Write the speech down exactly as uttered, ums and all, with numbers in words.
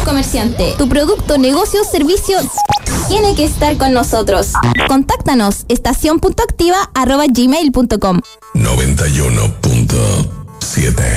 comerciante. Tu producto, negocio o servicio tiene que estar con nosotros. Contáctanos estación punto activa arroba gmail punto com. noventa y uno punto siete